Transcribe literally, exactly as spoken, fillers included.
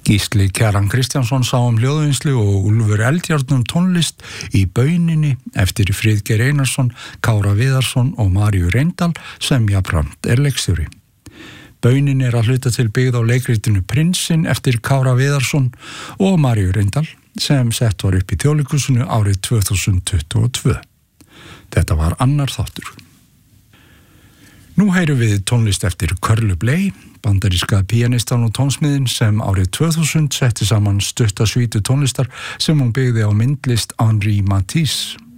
Gísli Kjaran Kristjánsson sá um hljóðvinnslu og Úlfur Eldjárn um tónlist í Bauninni eftir Friðgeir Einarsson, Kára Viðarsson og Maríu Reyndal sem jafnframt er leikstjóri. Baunin er að hluta til byggð á leikritinu Prinsinn eftir Kára Viðarsson og Maríu Reyndal sem sett var upp í Þjóðleikhúsinu árið tvö þúsund tuttugu og tvö. Þetta var annar þáttur. Nú heyrum við tónlist eftir Körlu Bley, bandaríska píanistan og tónsmiðin sem árið tvö þúsund setti saman stutta svítu tónlistar sem hún byggði á myndlist Henri Matisse.